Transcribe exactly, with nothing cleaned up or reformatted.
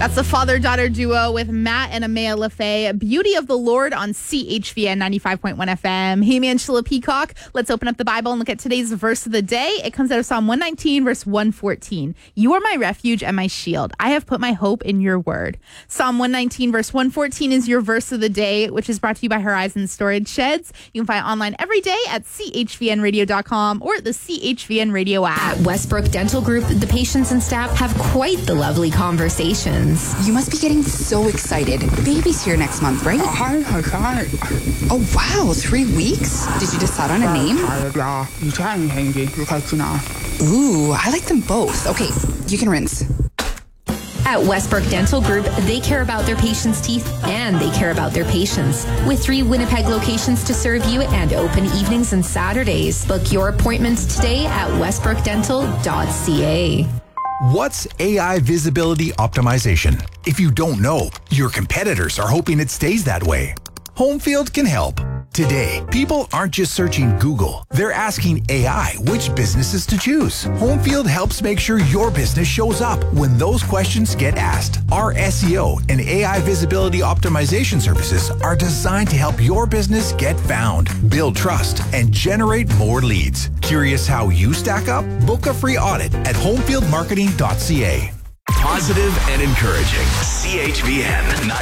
That's the father-daughter duo with Matt and Amaya LaFay. Beauty of the Lord on C H V N ninety-five point one F M. Hey, man, Angela Peacock. Let's open up the Bible and look at today's verse of the day. It comes out of Psalm one nineteen, verse one fourteen. You are my refuge and my shield. I have put my hope in your word. Psalm one nineteen, verse one fourteen is your verse of the day, which is brought to you by Horizon Storage Sheds. You can find it online every day at C H V N radio dot com or the C H V N Radio app. At Westbrook Dental Group, the patients and staff have quite the lovely conversations. You must be getting so excited. Baby's here next month, right? Hi, hi, hi. Oh, wow. Three weeks? Did you decide on a name? Ooh, I like them both. Okay, you can rinse. At Westbrook Dental Group, they care about their patients' teeth and they care about their patients. With three Winnipeg locations to serve you and open evenings and Saturdays. Book your appointments today at westbrook dental dot c a. What's A I visibility optimization? If you don't know, your competitors are hoping it stays that way. Homefield can help. Today, people aren't just searching Google. They're asking A I which businesses to choose. Homefield helps make sure your business shows up when those questions get asked. Our S E O and A I visibility optimization services are designed to help your business get found, build trust, and generate more leads. Curious how you stack up? Book a free audit at homefield marketing dot c a. Positive and encouraging. C H V N ninety-five.